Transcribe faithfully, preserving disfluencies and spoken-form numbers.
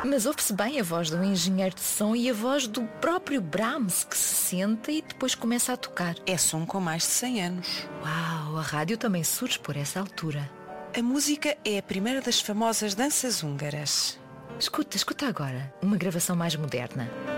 Mas ouve-se bem a voz do engenheiro de som e a voz do próprio Brahms, que se senta e depois começa a tocar. É som com mais de cem anos. Uau, a rádio também surge por essa altura. A música é a primeira das famosas danças húngaras. Escuta, escuta agora, uma gravação mais moderna.